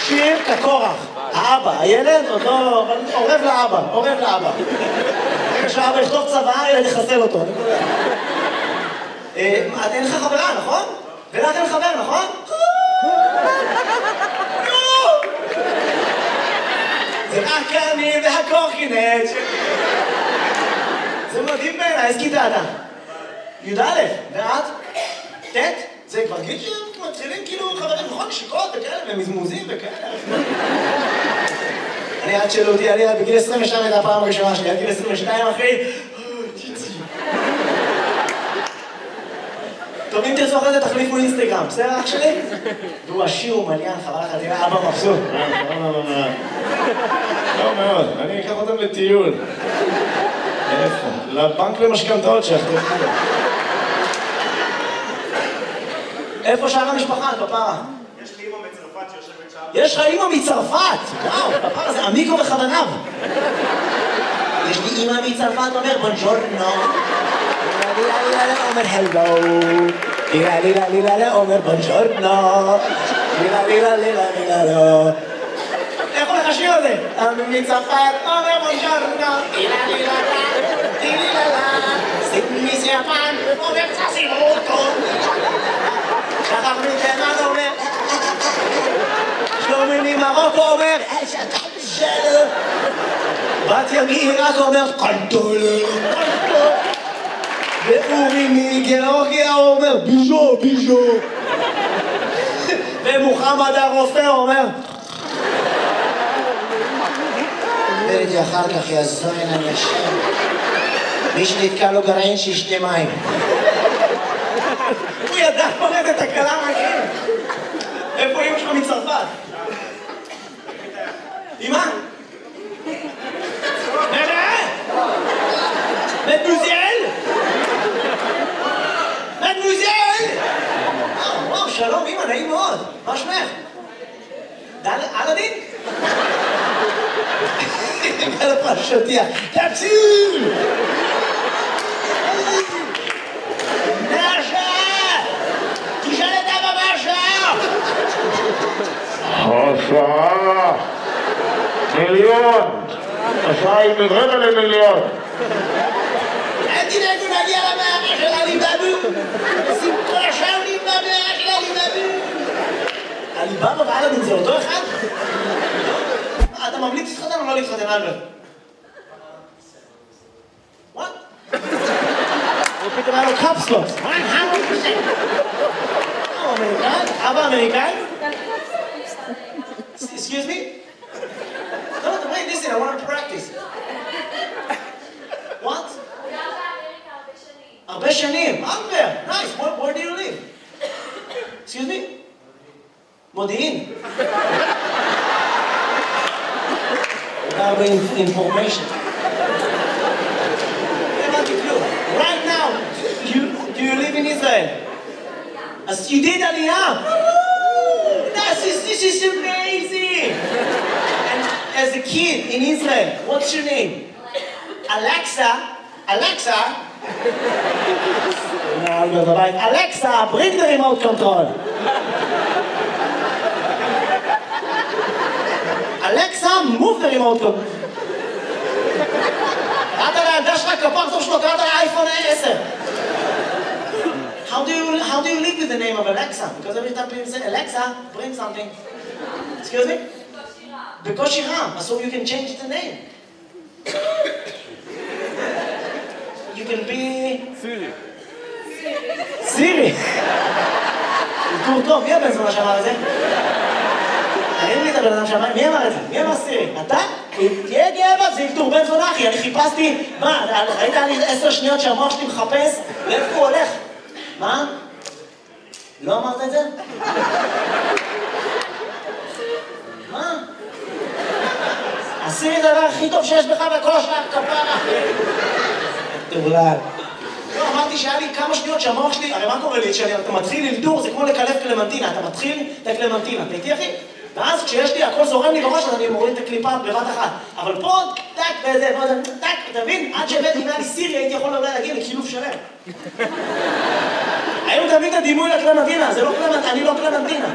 שיר כקורח. האבא, הילד עוד לא... אבל עורב לאבא, עורב לאבא. רגע שאבא יכתוב צבא, ילד יחסל אותו. אין לך חברה, נכון? ולך אין חבר, נכון? זה רק אני והקורקינט. זה מדהים בעיניי, איזה כיתה אתה? י"א, ואת? ט'? זה כבר גיל שמתחילים כאילו חברים, נכון? נשיקות וכאלה, ומזמוזים וכאלה. אני עד שאלו אותי, אני בגיל 22 הייתה הפעם הראשונה שלי, עד גיל 22 אחי. טוב, אם תרצו אחרי זה תחליפו אינסטגרם, בסדר אח שלי? והוא עשיר, הוא מליין, חבל לך, תראה, אבא מבסוט. לא מאוד, אני אקח אותם לטיול. איפה? לבנק למשכנתאות שיחתכו. איפה שאר המשפחה, כפרה? יש לי אמא מצרפת שיושבת שם. יש לך אמא מצרפת! וואו, כפרה זה עמיקו בכוונב. יש לי אמא מצרפת, אומר בונג'ורנו. אומר הלו. לילה אומר בונג'ורנו. לילה. איך הולך השיר הזה? מצרפת אומר בונג'ורנו. לילה. סימיס יפן אומר צסימוטו. שחר מתימן אומר שלומי ממרוקו אומר בת מעיראק אומר קנטול ואורי מגיאורגיה אומר ביז'ו ומוחמד הרופא אומר וראיתי אחר כך יזוין אני אשם מי שנתקע לו גרעין שישתה מים הוא ידע פורט את הקלה מהכיר. איפה אמא שלך מצרפת? אמא? מדמוזל? וואו, שלום אמא, נעים מאוד. מה שמך? אלאדין? על הפרשתיה. תפסיל! השעה מיליון, השעה היא מרבע למיליון. אל תדאגו נגיע למערה של עליבאבו. שים כל השאר נבנה במערה של עליבאבו. עליבאבו ואלאדין זה אותו אחד? אתה ממליץ להתחתן או לא להתחתן אלברט? What? הוא פתאום היה לו קפסלוס. 100%. אמריקאי? אבא אמריקאי? Excuse me? No, wait, listen, I want to practice. What? הרבה שנים. Albert, nice. Where do you live? Excuse me? מודיעין. הרבה information. Right now, do you live in Israel? As you did Aliyah. This is amazing! And as a kid in Israel, what's your name? Alexa. Alexa, bring the remote control. Alexa, move the remote control. קראת לילדה שלך כפרצוף שלו, קראת לאייפון 10. How do you live with the name of Alexa? Because every time people say, Alexa, bring something. Excuse me? בקושי רם. So you can change the name. You can be... סירי. טור טוב, מי הבן זונה שאמר את זה? תראי לי את הבן אדם שאמר, מי אמר את זה? מי אמר סירי? אתה? תהיה גאה זה טור בן זונה אחי, אני חיפשתי... מה, ראית לי 10 שניות שהמוח שלי מחפש? לאיפה הוא הולך? מה? לא אמרת את זה? מה? עשי את הדבר הכי טוב שיש בך בכל השאר כפרה. תאולל. לא, אמרתי שהיה לי כמה שניות שהמוח שלי, הרי מה קורה לי? כשאתה מתחיל ללדור, זה כמו לקלף קלמנטינה, אתה מתחיל את הקלמנטינה, אתה איתי אחי? ואז כשיש לי, הכל זורם לי בראש, אז אני מוריד את הקליפה בבת אחת. אבל פה, טק וזה, טק, אתה מבין? עד שהבאתי לי סירי, הייתי יכול אולי להגיע לקילוף שלם. היום תמיד הדימוי לקלמנטינה, זה לא קלמנטינה, אני לא קלמנטינה.